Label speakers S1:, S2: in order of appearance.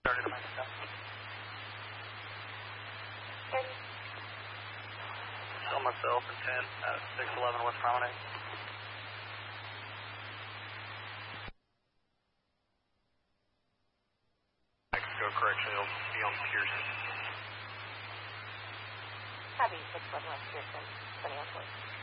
S1: 30 to minus 10. Almost open 10 at 611 West Promenade. Mexico correction, it'll be on Pearson.
S2: Copy 611 West Pearson, 21 4.